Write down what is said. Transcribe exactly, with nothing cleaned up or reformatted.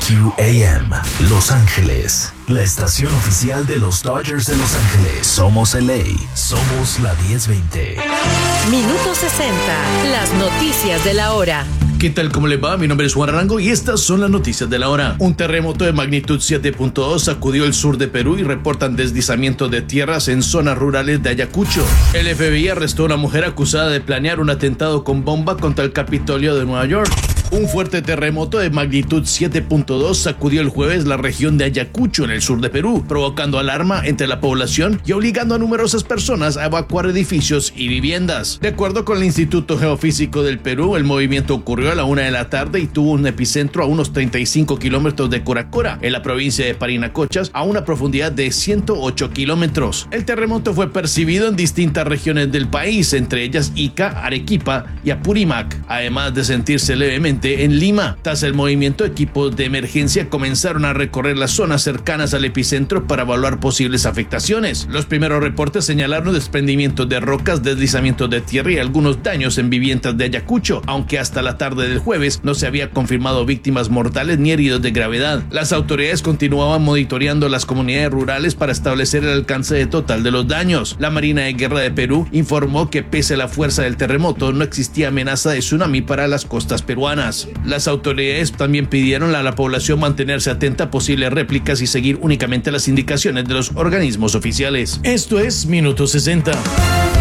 Q A M, Los Ángeles, la estación oficial de los Dodgers de Los Ángeles. Somos L A, somos la diez veinte. Minuto sesenta, las noticias de la hora. ¿Qué tal? ¿Cómo les va? Mi nombre es Juan Arango y estas son las noticias de la hora. Un terremoto de magnitud siete punto dos sacudió el sur de Perú y reportan deslizamiento de tierras en zonas rurales de Ayacucho. El F B I arrestó a una mujer acusada de planear un atentado con bomba contra el Capitolio de Nueva York. Un fuerte terremoto de magnitud siete punto dos sacudió el jueves la región de Ayacucho en el sur de Perú, provocando alarma entre la población y obligando a numerosas personas a evacuar edificios y viviendas. De acuerdo con el Instituto Geofísico del Perú, el movimiento ocurrió a la una de la tarde y tuvo un epicentro a unos treinta y cinco kilómetros de Coracora, en la provincia de Parinacochas, a una profundidad de ciento ocho kilómetros. El terremoto fue percibido en distintas regiones del país, entre ellas Ica, Arequipa y Apurímac, además de sentirse levemente en Lima. Tras el movimiento, equipos de emergencia comenzaron a recorrer las zonas cercanas al epicentro para evaluar posibles afectaciones. Los primeros reportes señalaron desprendimientos de rocas, deslizamientos de tierra y algunos daños en viviendas de Ayacucho, aunque hasta la tarde del jueves no se había confirmado víctimas mortales ni heridos de gravedad. Las autoridades continuaban monitoreando las comunidades rurales para establecer el alcance total de los daños. La Marina de Guerra de Perú informó que pese a la fuerza del terremoto no existía amenaza de tsunami para las costas peruanas. Las autoridades también pidieron a la población mantenerse atenta a posibles réplicas y seguir únicamente las indicaciones de los organismos oficiales. Esto es Minuto sesenta.